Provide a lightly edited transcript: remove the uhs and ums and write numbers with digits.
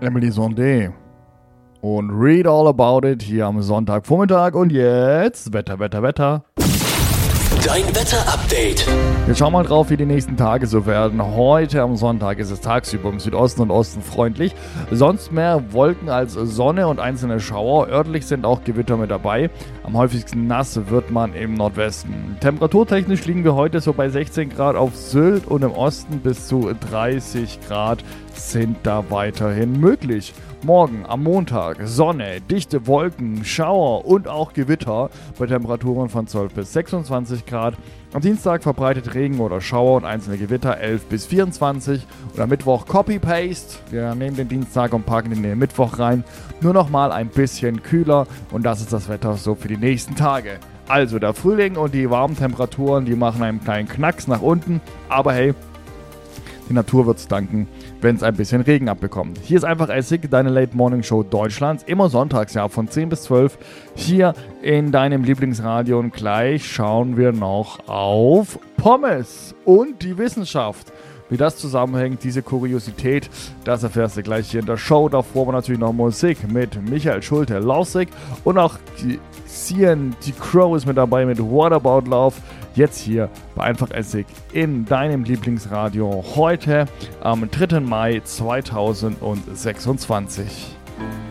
Emily Sondé und Read All About It hier am Sonntagvormittag. Und jetzt Wetter. Dein Wetter-Update. Wir schauen mal drauf, wie die nächsten Tage so werden. Heute am Sonntag ist es tagsüber im Südosten und Osten freundlich. Sonst mehr Wolken als Sonne und einzelne Schauer. Örtlich sind auch Gewitter mit dabei. Am häufigsten nass wird man im Nordwesten. Temperaturtechnisch liegen wir heute so bei 16 Grad auf Sylt und im Osten bis zu 30 Grad sind da weiterhin möglich. Morgen am Montag Sonne, dichte Wolken, Schauer und auch Gewitter bei Temperaturen von 12 bis 26 Grad. Am Dienstag verbreitet Regen oder Schauer und einzelne Gewitter 11 bis 24. Und am Mittwoch Copy-Paste. Wir nehmen den Dienstag und packen den Mittwoch rein. Nur noch mal ein bisschen kühler und das ist das Wetter so für die nächsten Tage. Also der Frühling und die warmen Temperaturen, die machen einen kleinen Knacks nach unten. Aber hey, die Natur wird's danken, wenn es ein bisschen Regen abbekommt. Hier ist einfach Essig, deine Late Morning Show Deutschlands, immer sonntags, ja, von 10 bis 12, hier in deinem Lieblingsradio. Und gleich schauen wir noch auf Pommes und die Wissenschaft. Wie das zusammenhängt, diese Kuriosität, das erfährst du gleich hier in der Show. Davor war natürlich noch Musik mit Michael Schulte-Lausig und auch die CNT Crow ist mit dabei mit What About Love. Jetzt hier bei Einfach Essig in deinem Lieblingsradio heute am 3. Mai 2026.